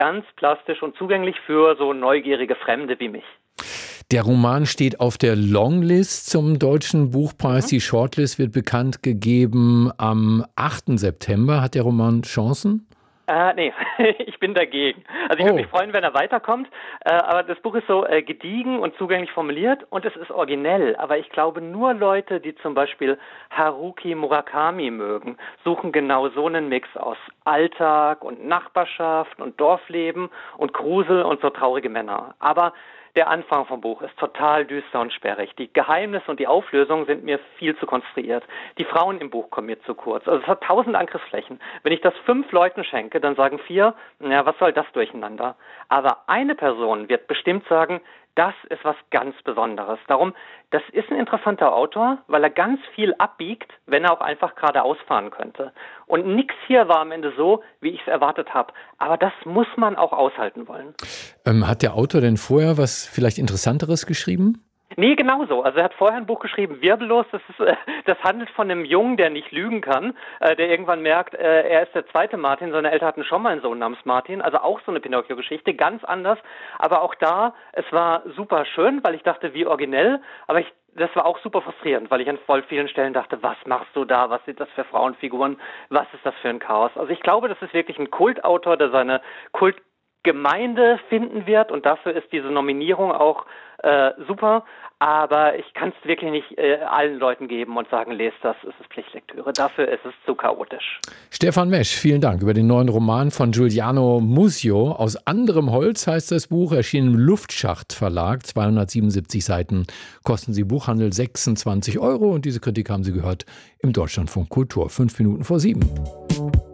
ganz plastisch und zugänglich für so neugierige Fremde wie mich. Der Roman steht auf der Longlist zum Deutschen Buchpreis. Die Shortlist wird bekannt gegeben am 8. September. Hat der Roman Chancen? Nee, ich bin dagegen. Also ich würde mich freuen, wenn er weiterkommt, aber das Buch ist so gediegen und zugänglich formuliert und es ist originell, aber ich glaube, nur Leute, die zum Beispiel Haruki Murakami mögen, suchen genau so einen Mix aus Alltag und Nachbarschaft und Dorfleben und Grusel und so traurige Männer. Aber der Anfang vom Buch ist total düster und sperrig. Die Geheimnisse und die Auflösungen sind mir viel zu konstruiert. Die Frauen im Buch kommen mir zu kurz. Also es hat 1000 Angriffsflächen. Wenn ich das 5 Leuten schenke, dann sagen 4, na, was soll das durcheinander? Aber eine Person wird bestimmt sagen, das ist was ganz Besonderes. Darum, das ist ein interessanter Autor, weil er ganz viel abbiegt, wenn er auch einfach geradeaus fahren könnte. Und nix hier war am Ende so, wie ich es erwartet habe. Aber das muss man auch aushalten wollen. Hat der Autor denn vorher was vielleicht Interessanteres geschrieben? Nee, genauso. Also er hat vorher ein Buch geschrieben, Wirbellos. Das handelt von einem Jungen, der nicht lügen kann, der irgendwann merkt, er ist der zweite Martin. Seine Eltern hatten schon mal einen Sohn namens Martin. Also auch so eine Pinocchio-Geschichte, ganz anders. Aber auch da, es war super schön, weil ich dachte, wie originell. Aber das war auch super frustrierend, weil ich an voll vielen Stellen dachte, was machst du da? Was sind das für Frauenfiguren? Was ist das für ein Chaos? Also ich glaube, das ist wirklich ein Kultautor, der seine Kultgemeinde finden wird. Und dafür ist diese Nominierung auch super, aber ich kann es wirklich nicht allen Leuten geben und sagen, lest das, es ist Pflichtlektüre. Dafür ist es zu chaotisch. Stefan Mesch, vielen Dank über den neuen Roman von Giuliano Musio. Aus anderem Holz heißt das Buch, erschienen im Luftschacht Verlag, 277 Seiten, kosten Sie Buchhandel 26 € und diese Kritik haben Sie gehört im Deutschlandfunk Kultur, 5 Minuten vor 7.